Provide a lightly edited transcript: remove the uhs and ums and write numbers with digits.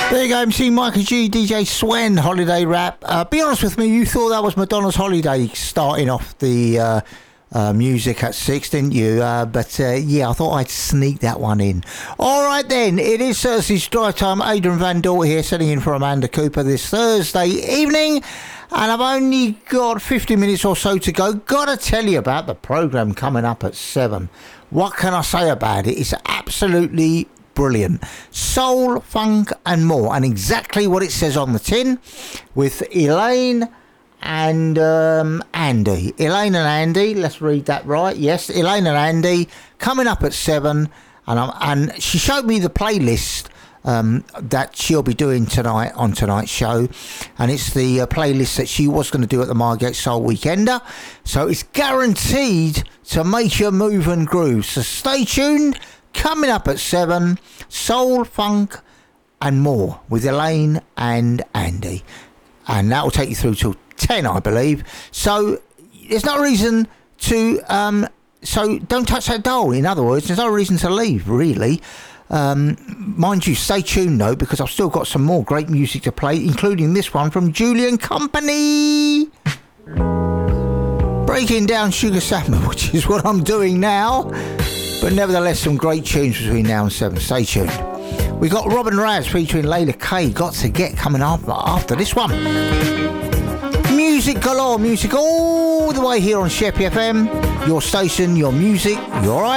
There you go, MC Michael G, DJ Swen, Holiday Rap. Be honest with me, you thought that was Madonna's Holiday starting off the music at 6, didn't you? But yeah, I thought I'd sneak that one in. All right then, it is Thursday's Drive Time. Adrian Van Dort here, sitting in for Amanda Cooper this Thursday evening. And I've only got 50 minutes or so to go. Gotta tell you about the programme coming up at 7. What can I say about it? It's absolutely brilliant. Soul, funk and more. And exactly what it says on the tin, with Elaine and Andy. Elaine and Andy, let's read that right. Yes, Elaine and Andy coming up at 7. And she showed me the playlist that she'll be doing tonight on tonight's show, and it's the playlist that she was going to do at the Margate Soul Weekender, so it's guaranteed to make you move and groove. So stay tuned. Coming up at 7, soul, funk and more with Elaine and Andy, and that will take you through till 10, I believe. So there's no reason to so don't touch that dial. In other words, there's no reason to leave, really. Mind you, stay tuned though, because I've still got some more great music to play, including this one from Julian Company, breaking down Sugar Samba, which is what I'm doing now. But nevertheless, some great tunes between now and 7. Stay tuned. We got Robin Raz featuring Layla K, Got to Get, coming up after this one. Music galore, music all the way here on Sheppey FM, your station, your music, your